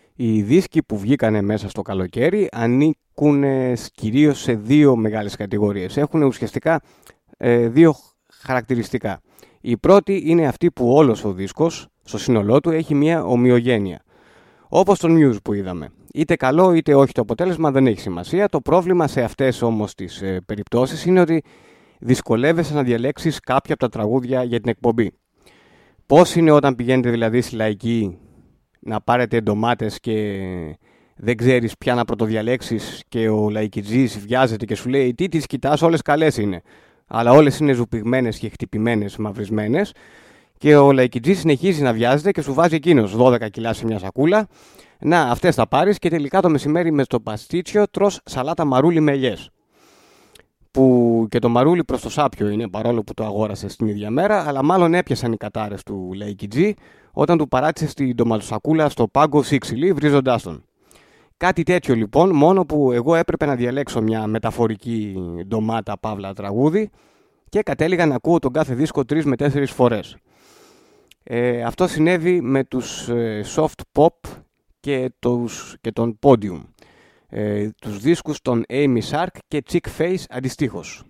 Οι δίσκοι που βγήκανε μέσα στο καλοκαίρι ανήκουν κυρίως σε δύο μεγάλες κατηγορίες. Έχουν ουσιαστικά δύο χαρακτηριστικά. Η πρώτη είναι αυτή που όλος ο δίσκος, στο σύνολό του, έχει μια ομοιογένεια. Όπως το News που είδαμε. Είτε καλό είτε όχι το αποτέλεσμα δεν έχει σημασία. Το πρόβλημα σε αυτές όμως τις περιπτώσεις είναι ότι δυσκολεύεσαι να διαλέξεις κάποια από τα τραγούδια για την εκπομπή. Πώς είναι όταν πηγαίνετε δηλαδή στη Λαϊκή να πάρετε ντομάτες και δεν ξέρεις ποια να πρωτοδιαλέξεις και ο Λαϊκιτζής βιάζεται και σου λέει τι τις κοιτάς, όλες καλές είναι. Αλλά όλες είναι ζουπιγμένες και χτυπημένες, μαυρισμένες. Και ο Λαϊκιτζής συνεχίζει να βιάζεται και σου βάζει εκείνος 12 κιλά σε μια σακούλα. Να, αυτές θα πάρεις και τελικά το μεσημέρι με το παστίτσιο τρως σαλάτα μαρούλι με ελιές. Που και το μαρούλι προς το σάπιο είναι, παρόλο που το αγόρασε την ίδια μέρα, αλλά μάλλον έπιασαν οι κατάρες του Λαϊκιτζή όταν του παράτησε την ντοματοσακούλα στο πάγκο σύξυλη, βρίζοντάς τον. Κάτι τέτοιο λοιπόν, μόνο που εγώ έπρεπε να διαλέξω μια μεταφορική ντομάτα παύλα τραγούδι και κατέληγα να ακούω τον κάθε δίσκο 3 με 4 φορές. Αυτό συνέβη με τους soft pop και τον Podium. Τους δίσκους των Amy Shark και Chick Face αντιστοίχως.